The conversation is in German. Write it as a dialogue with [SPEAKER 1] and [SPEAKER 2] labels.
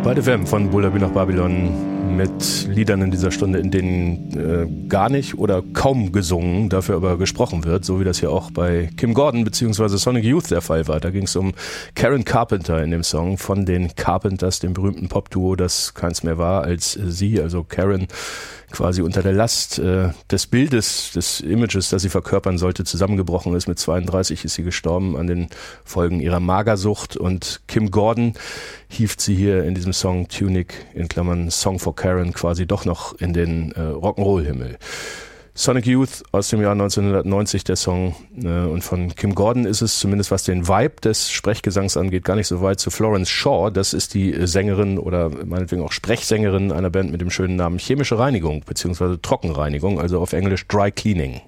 [SPEAKER 1] Bald FM von Bullabü nach Babylon mit Liedern in dieser Stunde, in denen gar nicht oder kaum gesungen, dafür aber gesprochen wird, so wie das hier auch bei Kim Gordon bzw. Sonic Youth der Fall war. Da ging es um Karen Carpenter in dem Song von den Carpenters, dem berühmten Popduo, das keins mehr war als sie, also Karen, quasi unter der Last des Bildes, des Images, das sie verkörpern sollte, zusammengebrochen ist. Mit 32 ist sie gestorben an den Folgen ihrer Magersucht, und Kim Gordon hieft sie hier in diesem Song Tunic, in Klammern Song for Karen, quasi doch noch in den Rock'n'Roll-Himmel. Sonic Youth aus dem Jahr 1990, der Song, und von Kim Gordon ist es, zumindest was den Vibe des Sprechgesangs angeht, gar nicht so weit zu Florence Shaw. Das ist die Sängerin oder meinetwegen auch Sprechsängerin einer Band mit dem schönen Namen Chemische Reinigung bzw. Trockenreinigung, also auf Englisch Dry Cleaning.